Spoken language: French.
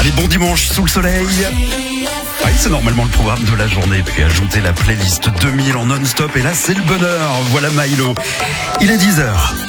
Allez, bon dimanche sous le soleil. Oui, c'est normalement le programme de la journée. Puis ajouter la playlist 2000 en non-stop. Et là, c'est le bonheur. Voilà Milo. Il est 10h.